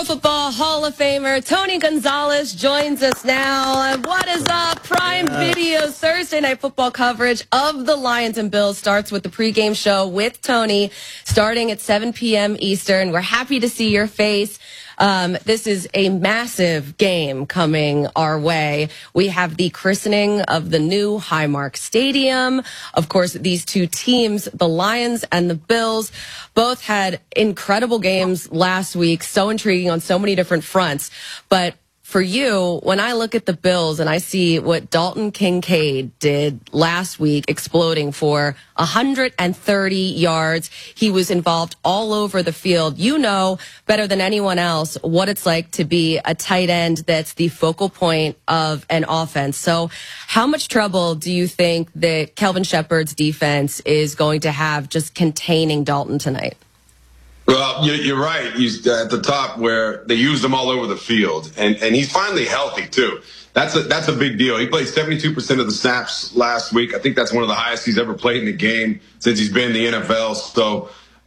Pro Football Hall of Famer Tony Gonzalez joins us now. And what is up? Prime Video's Thursday Night Football coverage of the Lions and Bills starts with the pregame show with Tony, starting at 7 p.m. Eastern. We're happy to see your face. This is a massive game coming our way. We have the christening of the new Highmark Stadium. Of course, these two teams, the Lions and the Bills, both had incredible games last week, so intriguing on so many different fronts. But for you, when I look at the Bills and I see what Dalton Kincaid did last week, exploding for 130 yards, he was involved all over the field. You know better than anyone else what it's like to be a tight end that's the focal point of an offense. So how much trouble do you think that Kelvin Shepherd's defense is going to have just containing Dalton tonight? Well, you're right. He's at the top where they used him all over the field, and he's finally healthy too. That's a big deal. He played 72% of the snaps last week. I think that's one of the highest he's ever played in the game since he's been in the NFL. So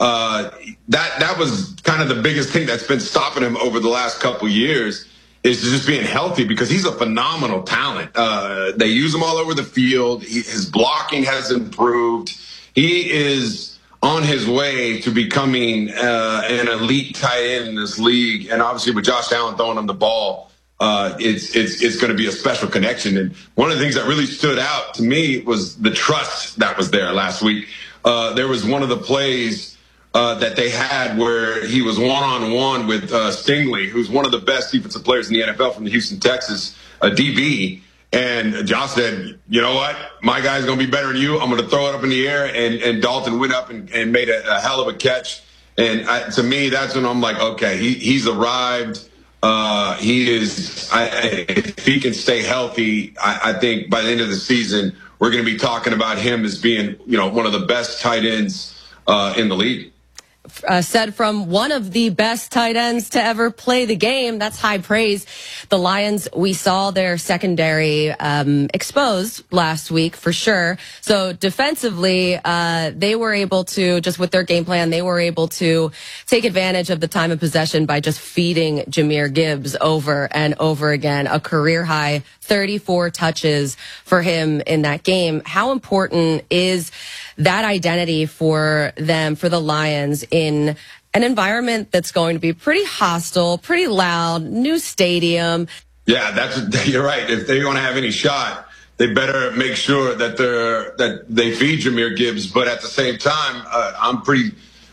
that was kind of the biggest thing that's been stopping him over the last couple years, is just being healthy, because he's a phenomenal talent. They use him all over the field. His blocking has improved. He is on his way to becoming an elite tight end in this league. And obviously with Josh Allen throwing him the ball, it's going to be a special connection. And one of the things that really stood out to me was the trust that was there last week. There was one of the plays that they had where he was one-on-one with Stingley, who's one of the best defensive players in the NFL from the Houston Texans, a DB. And Josh said, you know what? My guy's going to be better than you. I'm going to throw it up in the air. And Dalton went up and made a hell of a catch. And to me, that's when I'm like, okay, he's arrived. He is, if he can stay healthy, I think by the end of the season, we're going to be talking about him as being, one of the best tight ends in the league. Said from one of the best tight ends to ever play the game. That's high praise. The Lions, we saw their secondary exposed last week for sure. So defensively, they were able to, just with their game plan, they were able to take advantage of the time of possession by just feeding Jahmyr Gibbs over and over again. A career high 34 touches for him in that game. How important is that identity for them, for the Lions, in an environment that's going to be pretty hostile, pretty loud, new stadium? Yeah, you're right. If they want to have any shot, they better make sure that they feed Jahmyr Gibbs. But at the same time, I'm pretty,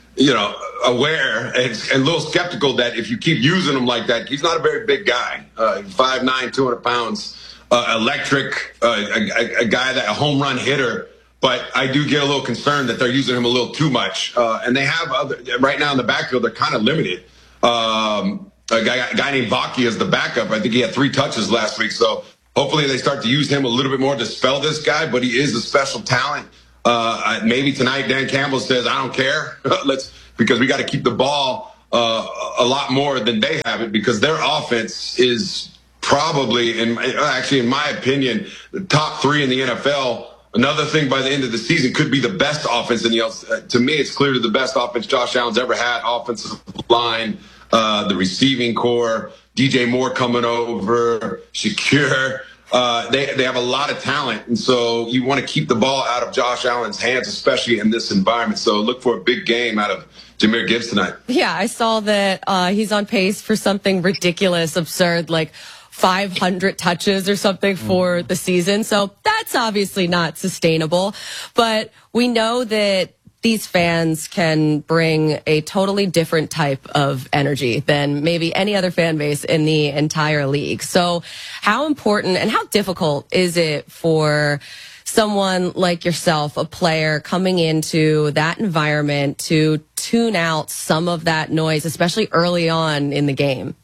aware and a little skeptical that if you keep using him like that, he's not a very big guy, 5'9", 200 pounds, electric, a guy a home run hitter. But I do get a little concerned that they're using him a little too much. And they have right now in the backfield, they're kind of limited. A guy named Vaki is the backup. I think he had 3 touches last week. So hopefully they start to use him a little bit more to spell this guy. But he is a special talent. Maybe tonight Dan Campbell says, I don't care. Because we got to keep the ball a lot more than they have it, because their offense is probably, in my opinion, the top 3 in the NFL. Another thing, by the end of the season, could be the best offense in the. To me, it's clearly the best offense Josh Allen's ever had. Offensive line, the receiving core, DJ Moore coming over, Shakir. They have a lot of talent, and so you want to keep the ball out of Josh Allen's hands, especially in this environment. So look for a big game out of Jahmyr Gibbs tonight. Yeah, I saw that he's on pace for something ridiculous, absurd, like 500 touches or something for the season. So that's obviously not sustainable. But we know that these fans can bring a totally different type of energy than maybe any other fan base in the entire league. So how important and how difficult is it for someone like yourself, a player coming into that environment, to tune out some of that noise, especially early on in the game?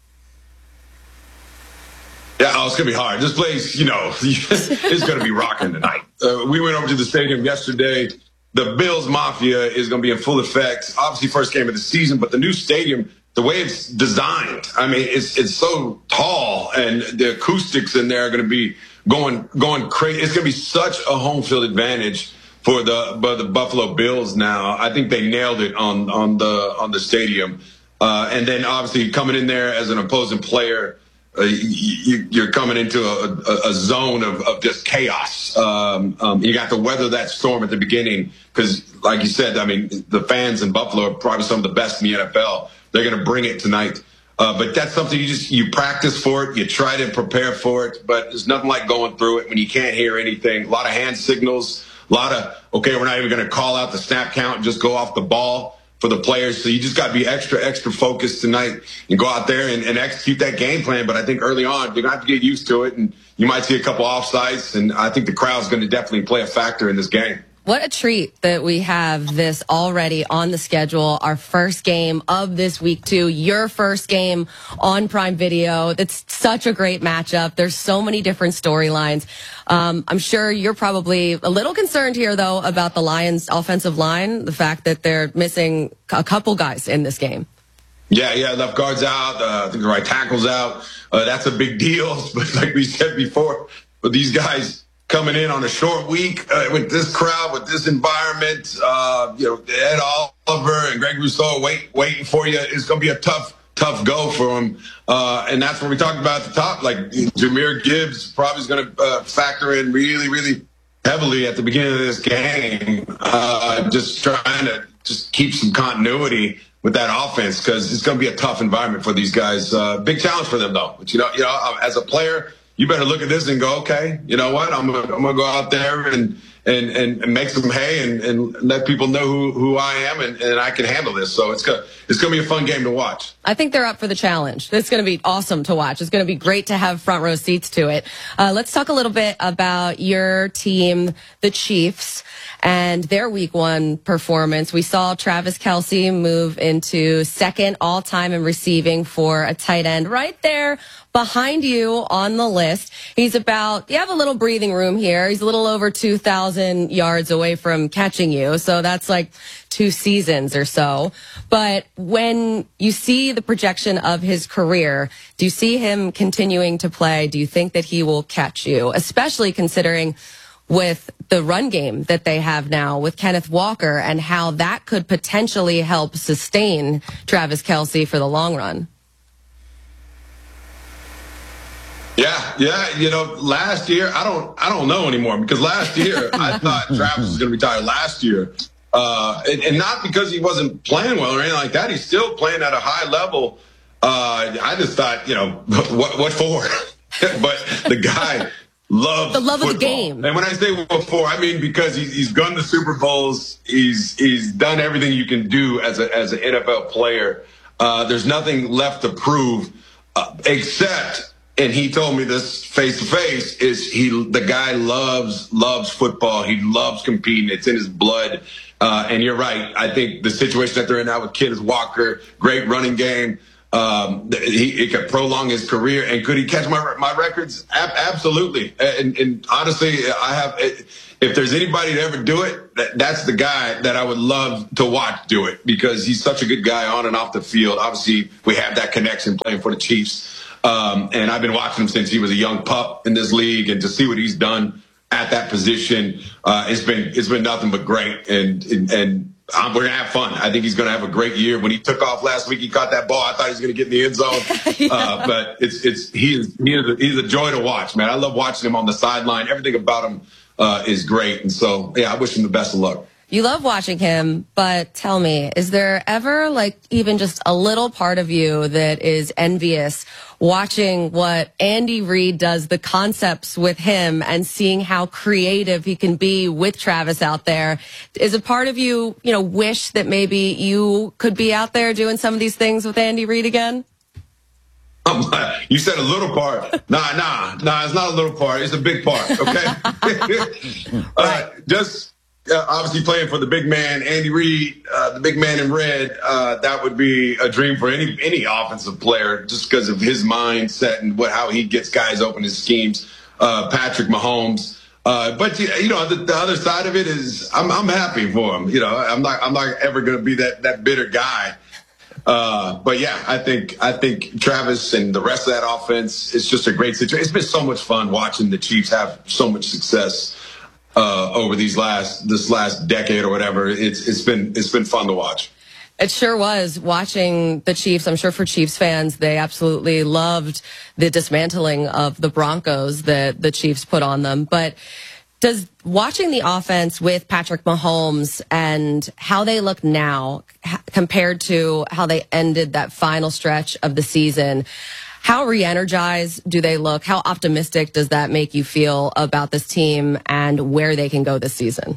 Yeah, it's going to be hard. This place, is going to be rocking tonight. We went over to the stadium yesterday. The Bills Mafia is going to be in full effect. Obviously, first game of the season, but the new stadium, the way it's designed, I mean, it's so tall, and the acoustics in there are going to be going crazy. It's going to be such a home field advantage for the Buffalo Bills now. I think they nailed it on the stadium. And then obviously coming in there as an opposing player, you're coming into a zone of just chaos. You got to weather that storm at the beginning because, like you said, I mean, the fans in Buffalo are probably some of the best in the NFL. They're going to bring it tonight. But that's something you practice for it. You try to prepare for it. But there's nothing like going through it when you can't hear anything. A lot of hand signals, a lot of, okay, we're not even going to call out the snap count and just go off the ball for the players. So you just got to be extra focused tonight and go out there and execute that game plan. But I think early on, you're going to have to get used to it. And you might see a couple offsides. And I think the crowd's going to definitely play a factor in this game. What a treat that we have this already on the schedule. Our first game of this week, too. Your first game on Prime Video. It's such a great matchup. There's so many different storylines. I'm sure you're probably a little concerned here, though, about the Lions' offensive line, the fact that they're missing a couple guys in this game. Yeah, left guard's out. I think the right tackle's out. That's a big deal. But like we said before, with these guys coming in on a short week with this crowd, with this environment, Ed Oliver and Greg Rousseau waiting for you. It's going to be a tough go for them. And that's what we talked about at the top. Like Jahmyr Gibbs probably is going to factor in really heavily at the beginning of this game, just trying to just keep some continuity with that offense because it's going to be a tough environment for these guys. Big challenge for them, though. But, you know, as a player, you better look at this and go, okay, you know what? I'm gonna go out there and make some hay and let people know who I am and I can handle this. So it's gonna be a fun game to watch. I think they're up for the challenge. It's gonna be awesome to watch. It's gonna be great to have front row seats to it. Let's talk a little bit about your team, the Chiefs, and their week 1 performance. We saw Travis Kelce move into second all-time in receiving for a tight end right there behind you on the list. You have a little breathing room here. He's a little over 2,000 yards away from catching you. So that's like 2 seasons or so. But when you see the projection of his career, do you see him continuing to play? Do you think that he will catch you, especially considering with the run game that they have now with Kenneth Walker and how that could potentially help sustain Travis Kelce for the long run? Yeah. You know, last year, I don't know anymore because last year I thought Travis was going to retire last year. And not because he wasn't playing well or anything like that. He's still playing at a high level. I just thought, you know, what for? But the guy loves the love football. Of the game. And when I say what for, I mean because he's gone to Super Bowls. He's done everything you can do as an NFL player. There's nothing left to prove except. And he told me this face to face the guy loves football. He loves competing. It's in his blood. And you're right. I think the situation that they're in now with Kenneth Walker, great running game. He could prolong his career. And could he catch my records? Absolutely. And honestly, if there's anybody to ever do it, that's the guy that I would love to watch do it because he's such a good guy on and off the field. Obviously, we have that connection playing for the Chiefs. And I've been watching him since he was a young pup in this league, and to see what he's done at that position, it's been nothing but great. And we're gonna have fun. I think he's gonna have a great year. When he took off last week, he caught that ball. I thought he was gonna get in the end zone. But he's a joy to watch, man. I love watching him on the sideline. Everything about him is great. And so, yeah, I wish him the best of luck. You love watching him, but tell me, is there ever like even just a little part of you that is envious watching what Andy Reid does, the concepts with him and seeing how creative he can be with Travis out there? Is a part of you, wish that maybe you could be out there doing some of these things with Andy Reid again? You said a little part. Nah, it's not a little part. It's a big part, okay? Obviously playing for the big man, Andy Reid, the big man in red, that would be a dream for any offensive player just because of his mindset and how he gets guys open, his schemes. Patrick Mahomes. But the other side of it is I'm happy for him. I'm not ever going to be that bitter guy. But yeah, I think Travis and the rest of that offense, it's just a great situation. It's been so much fun watching the Chiefs have so much success over this last decade or whatever. It's been fun to watch. It sure was. Watching the Chiefs, I'm sure for Chiefs fans, they absolutely loved the dismantling of the Broncos that the Chiefs put on them. But does watching the offense with Patrick Mahomes and how they look now compared to how they ended that final stretch of the season, how re-energized do they look? How optimistic does that make you feel about this team and where they can go this season?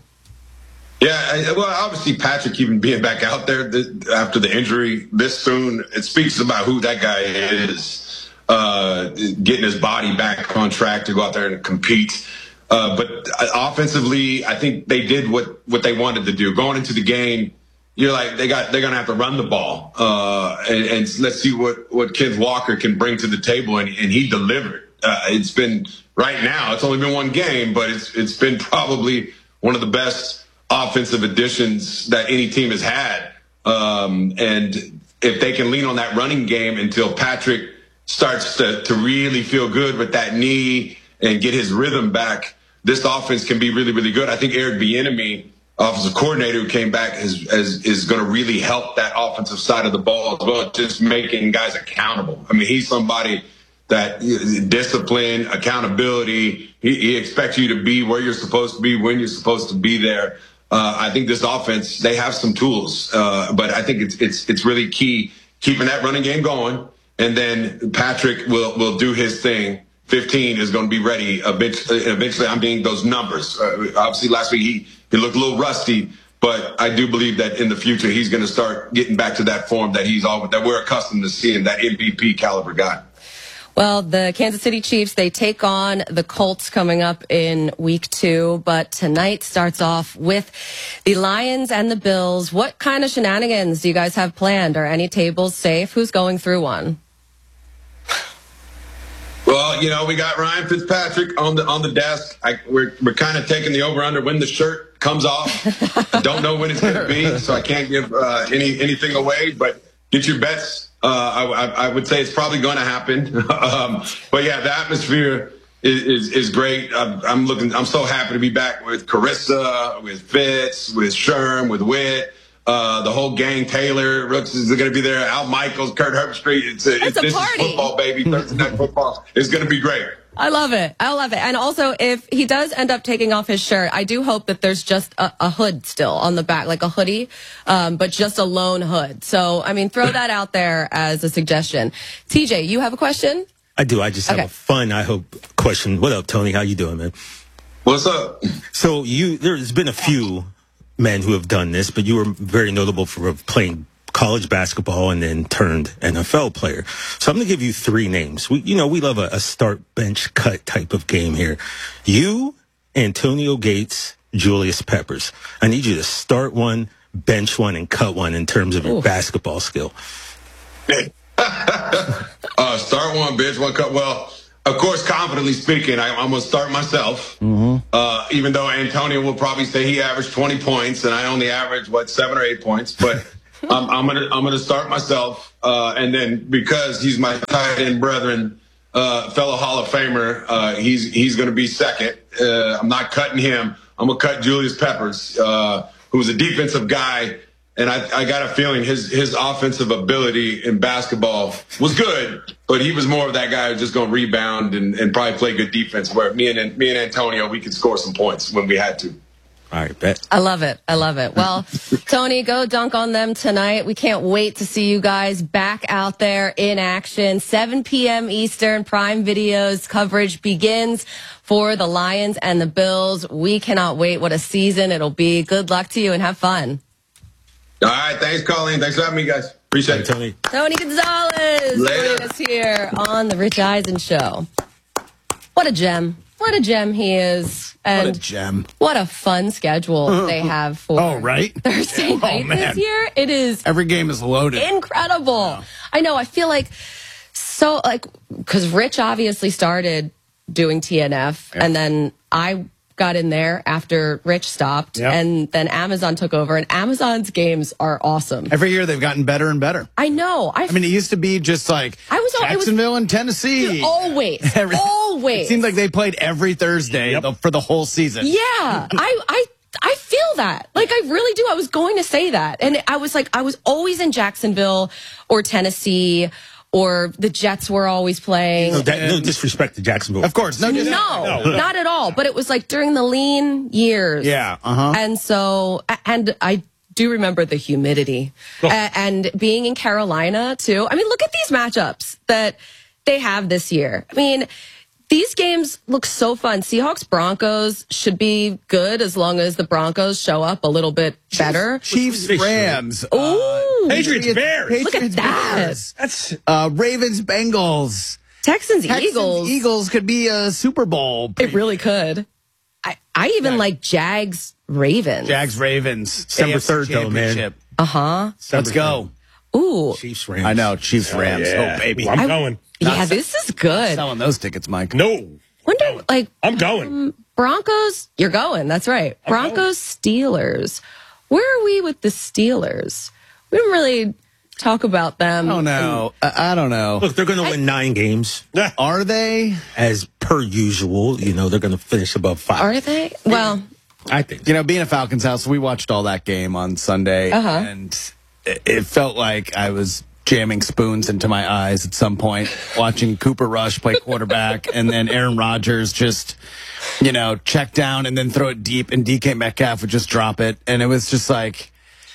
Yeah, well, obviously Patrick even being back out there after the injury this soon, it speaks about who that guy is, getting his body back on track to go out there and compete. But offensively, I think they did what they wanted to do. Going into the game, you're like, they're going to have to run the ball. And let's see what Kenneth Walker can bring to the table. And he delivered. It's been, right now, it's only been one game, but it's been probably one of the best offensive additions that any team has had. And if they can lean on that running game until Patrick starts to really feel good with that knee and get his rhythm back, this offense can be really, really good. I think Eric Bieniemy, offensive coordinator who came back, is going to really help that offensive side of the ball as well, just making guys accountable. I mean, he's somebody that discipline, accountability, he expects you to be where you're supposed to be, when you're supposed to be there. I think this offense, they have some tools, but I think it's really key keeping that running game going, and then Patrick will do his thing. 15 is going to be ready. Eventually, I'm being those numbers. Obviously, last week he looked a little rusty, but I do believe that in the future he's going to start getting back to that form that we're accustomed to seeing, that MVP caliber guy. Well, the Kansas City Chiefs, they take on the Colts coming up in week 2, but tonight starts off with the Lions and the Bills. What kind of shenanigans do you guys have planned? Are any tables safe? Who's going through one? Well, we got Ryan Fitzpatrick on the desk. We're kind of taking the over/under when the shirt comes off. I don't know when it's going to be, so I can't give anything away. But get your bets. I would say it's probably going to happen. But yeah, the atmosphere is great. I'm so happy to be back with Carissa, with Fitz, with Sherm, with Witt. The whole gang, Taylor Rooks is going to be there. Al Michaels, Kurt Herbstreit. It's a party. Is football, baby. Thursday night football. It's going to be great. I love it. And also, if he does end up taking off his shirt, I do hope that there's just a hood still on the back, like a hoodie, but just a lone hood. So, I mean, throw that out there as a suggestion. TJ, you have a question? I do. I just have a fun, I hope, question. What up, Tony? How you doing, man? What's up? So there's been a few men who have done this, but you were very notable for playing college basketball and then turned NFL player. So I'm going to give you 3 names. We love a start, bench, cut type of game here. You, Antonio Gates, Julius Peppers. I need you to start one, bench one, and cut one in terms of your basketball skill. Start one, bench one, cut. Well, of course, confidently speaking, I'm going to start myself. Mm-hmm. Even though Antonio will probably say he averaged 20 points and I only averaged 7 or 8 points, but I'm gonna start myself, and then because he's my tight end brethren, fellow Hall of Famer, he's gonna be second. I'm not cutting him. I'm gonna cut Julius Peppers, who's a defensive guy, and I got a feeling his offensive ability in basketball was good, but he was more of that guy who's just gonna rebound and probably play good defense. Where me and Antonio, we could score some points when we had to. All right, bet. I love it. Well, Tony, go dunk on them tonight. We can't wait to see you guys back out there in action. 7 p.m. Eastern, Prime Video's coverage begins for the Lions and the Bills. We cannot wait. What a season it'll be. Good luck to you and have fun. All right. Thanks, Colleen. Thanks for having me, guys. Appreciate it. Tony. Tony Gonzalez joining us here on The Rich Eisen Show. What a gem. What a gem he is. And what a gem. What a fun schedule they have for Thursday night this year. It is. Every game is loaded. Incredible. Yeah. I know. I feel because Rich obviously started doing TNF, and then I got in there after Rich stopped, and then Amazon took over, and Amazon's games are awesome. Every year they've gotten better and better. I know. I mean, it used to be just like Jacksonville and Tennessee. Always. It seemed like they played every Thursday for the whole season. Yeah. I I feel that. Like, I really do. I was going to say that. And I was always in Jacksonville or Tennessee, or the Jets were always playing. No disrespect to Jacksonville. Of course. No, not at all. But it was like during the lean years. Yeah. And so, and I do remember the humidity and being in Carolina too. I mean, look at these matchups that they have this year. I mean, these games look so fun. Seahawks Broncos should be good as long as the Broncos show up a little bit better. Chiefs Rams. Ooh, Patriots Bears. Look at that. That's Ravens Bengals. Texans Eagles. Eagles could be a Super Bowl. It really could. I even like Jags Ravens. Jags Ravens. December 3rd though, man. Let's go. Ooh. Chiefs Rams. I know, Chiefs Rams. Yeah. Oh baby. I'm going. Yeah, this is good. Selling those tickets, Mike. No. Wonder, like, I'm going. Broncos, you're going. That's right. Broncos, Steelers. Where are we with the Steelers? We don't really talk about them. I don't know. Look, they're going to win 9 games. Are they? As per usual, they're going to finish above 5. Are they? Well, I think. Being a Falcons house, we watched all that game on Sunday, and it felt like I was jamming spoons into my eyes at some point, watching Cooper Rush play quarterback, and then Aaron Rodgers just, check down and then throw it deep, and DK Metcalf would just drop it, and it was just like,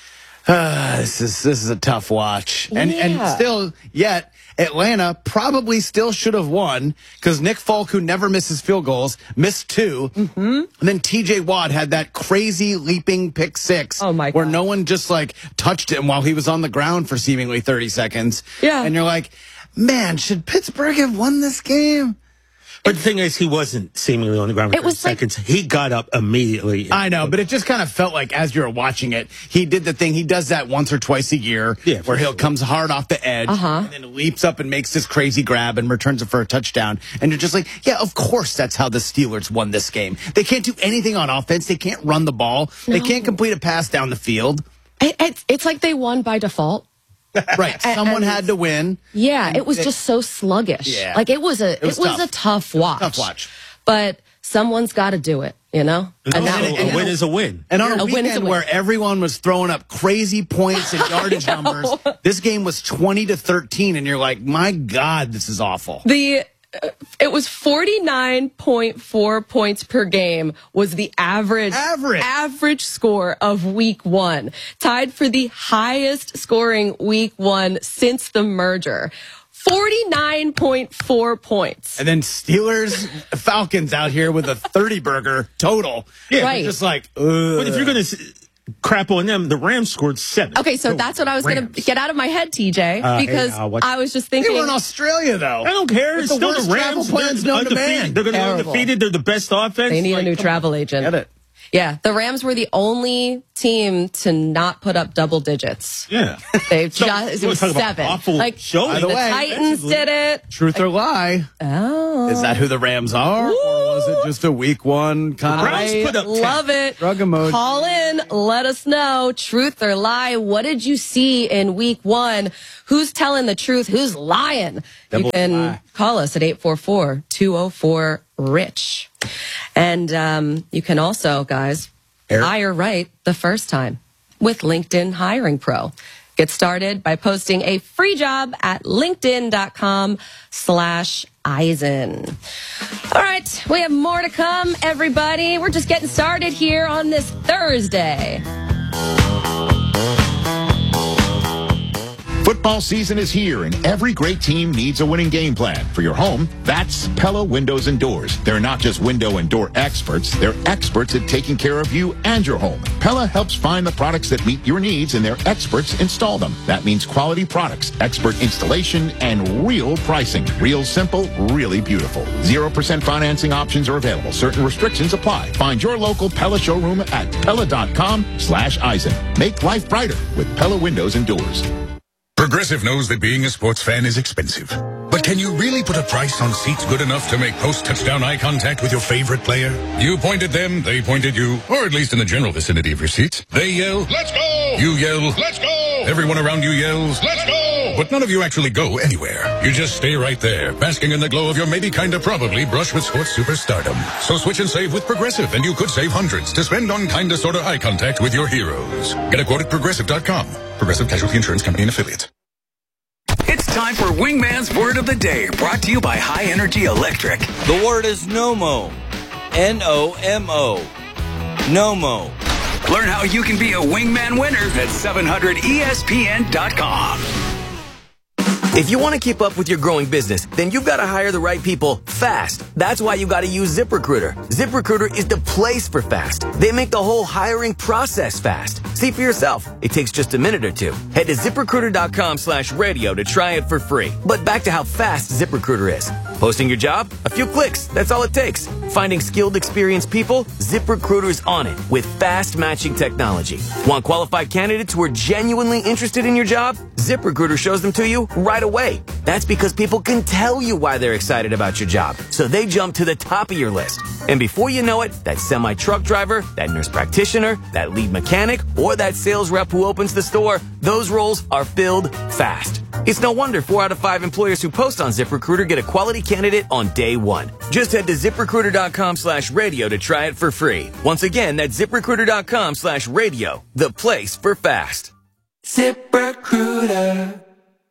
this is a tough watch, and still, yet Atlanta probably still should have won because Nick Folk, who never misses field goals, missed 2, and then TJ Watt had that crazy leaping pick 6, where no one just touched him while he was on the ground for seemingly 30 seconds. Yeah, and you're like, man, should Pittsburgh have won this game? But the thing is, he wasn't seemingly on the ground for 30 seconds. He got up immediately. I know, but it just kind of felt like as you were watching it, he did the thing. He does that once or twice a year where he'll comes hard off the edge and then leaps up and makes this crazy grab and returns it for a touchdown. And you're just like, yeah, of course that's how the Steelers won this game. They can't do anything on offense. They can't run the ball. No. They can't complete a pass down the field. It's like they won by default. Right. Someone had to win. Yeah, it was just so sluggish. Yeah. Like it was a tough watch. Tough watch. But someone's got to do it, And a win is a win. And on a weekend where everyone was throwing up crazy points and yardage numbers, this game was 20-13, and you're like, my God, this is awful. It was 49.4 points per game was the average score of week 1, tied for the highest scoring week 1 since the merger. 49.4 points. And then Falcons out here with a 30-burger total. Yeah, right. Just like, But if you're going to crap on them, the Rams scored 7. Okay, so that's what I was going to get out of my head, TJ, because I was just thinking. They were in Australia, though. I don't care. It's still the Rams. They're undefeated. They're going to be undefeated. They're the best offense. They need a new travel agent. Get it. Yeah, the Rams were the only team to not put up double digits. Yeah. It was 7. Like, the Titans did it. Truth or lie? Oh. Is that who the Rams are? Ooh. Or was it just a week 1 kind of? I love it. Drug emoji. Call in. Let us know. Truth or lie? What did you see in week 1? Who's telling the truth? Who's lying? You can call us at 844-204-RICH. And you can also, guys, hire right the first time with LinkedIn Hiring Pro. Get started by posting a free job at linkedin.com/Eisen. All right, we have more to come, everybody. We're just getting started here on this Thursday. Football season is here, and every great team needs a winning game plan. For your home, that's Pella Windows and Doors. They're not just window and door experts. They're experts at taking care of you and your home. Pella helps find the products that meet your needs, and their experts install them. That means quality products, expert installation, and real pricing. Real simple, really beautiful. 0% financing options are available. Certain restrictions apply. Find your local Pella showroom at Pella.com/Eisen. Make life brighter with Pella Windows and Doors. Progressive knows that being a sports fan is expensive. But can you really put a price on seats good enough to make post-touchdown eye contact with your favorite player? You point at them, they point at you, or at least in the general vicinity of your seats. They yell, "Let's go!" You yell, "Let's go!" Everyone around you yells, "Let's go!" but none of you actually go anywhere. You just stay right there, basking in the glow of your maybe kinda probably brush with sports superstardom. So switch and save with Progressive, and you could save hundreds to spend on kinda sorta eye contact with your heroes. Get a quote at Progressive.com. Progressive Casualty Insurance Company and Affiliates. It's time for Wingman's Word of the Day, brought to you by High Energy Electric. The word is NOMO. N-O-M-O. NOMO. Learn how you can be a Wingman winner at 700ESPN.com. If you want to keep up with your growing business, then you've got to hire the right people fast. That's why you got to use ZipRecruiter. ZipRecruiter is the place for fast. They make the whole hiring process fast. See for yourself. It takes just a minute or two. Head to ZipRecruiter.com/radio to try it for free. But back to how fast ZipRecruiter is. Posting your job? A few clicks. That's all it takes. Finding skilled, experienced people? ZipRecruiter's on it with fast matching technology. Want qualified candidates who are genuinely interested in your job? ZipRecruiter shows them to you right away. That's because people can tell you why they're excited about your job. So they jump to the top of your list. And before you know it, that semi-truck driver, that nurse practitioner, that lead mechanic, or that sales rep who opens the store, those roles are filled fast. It's no wonder 4 out of 5 employers who post on ZipRecruiter get a quality candidate on day one. Just head to ZipRecruiter.com/radio to try it for free. Once again, that's ZipRecruiter.com/radio, the place for fast. ZipRecruiter.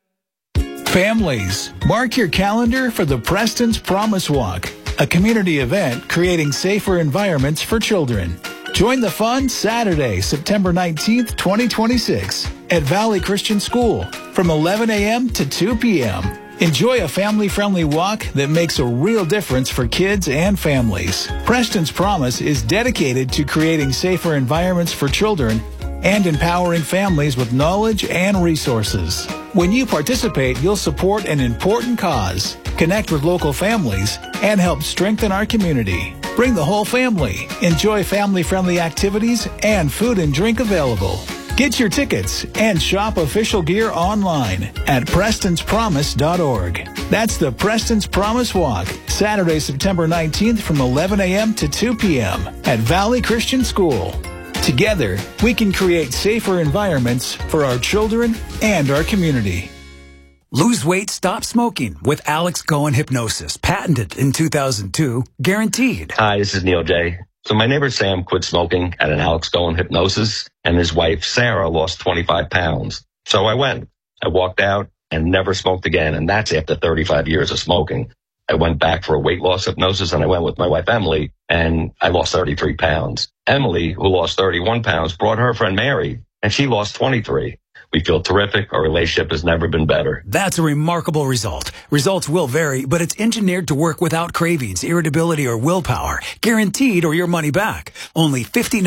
Families, mark your calendar for the Preston's Promise Walk, a community event creating safer environments for children. Join the fun Saturday, September 19th, 2026 at Valley Christian School from 11 a.m. to 2 p.m. Enjoy a family-friendly walk that makes a real difference for kids and families. Preston's Promise is dedicated to creating safer environments for children and empowering families with knowledge and resources. When you participate, you'll support an important cause, connect with local families, and help strengthen our community. Bring the whole family. Enjoy family-friendly activities and food and drink available. Get your tickets and shop official gear online at PrestonsPromise.org. That's the Preston's Promise Walk, Saturday, September 19th from 11 a.m. to 2 p.m. at Valley Christian School. Together, we can create safer environments for our children and our community. Lose weight, stop smoking with Alex Goen Hypnosis. Patented in 2002. Guaranteed. Hi, this is Neil J. So my neighbor Sam quit smoking at an Alex Goen Hypnosis, and his wife Sarah lost 25 pounds. So I went. I walked out and never smoked again, and that's after 35 years of smoking. I went back for a weight loss hypnosis, and I went with my wife Emily, and I lost 33 pounds. Emily, who lost 31 pounds, brought her friend Mary, and she lost 23. We feel terrific. Our relationship has never been better. That's a remarkable result. Results will vary, but it's engineered to work without cravings, irritability, or willpower. Guaranteed or your money back. Only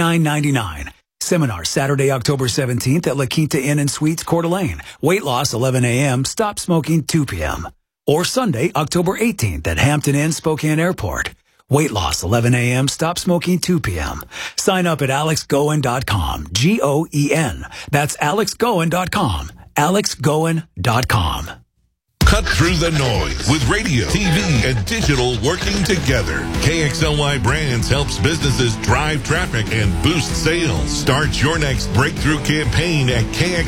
$59.99. Seminar Saturday, October 17th at La Quinta Inn and Suites, Coeur d'Alene. Weight loss 11 a.m. Stop smoking 2 p.m. Or Sunday, October 18th at Hampton Inn, Spokane Airport. Weight loss 11 a.m. Stop smoking 2 p.m. Sign up at alexgoen.com. G-O-E-N. That's alexgoen.com. alexgoen.com. Cut through the noise with radio, TV, and digital working together. KXLY Brands helps businesses drive traffic and boost sales. Start your next breakthrough campaign at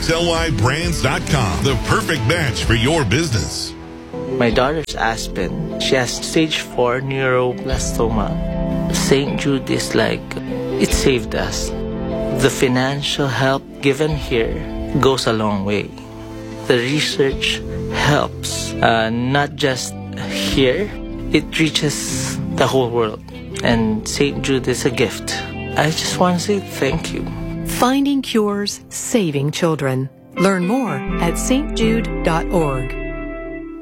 KXLYBrands.com. The perfect match for your business. My daughter's Aspen. She has stage 4 neuroblastoma. St. Jude is like, it saved us. The financial help given here goes a long way. The research helps, not just here, it reaches the whole world. And St. Jude is a gift. I just want to say thank you. Finding cures, saving children. Learn more at stjude.org.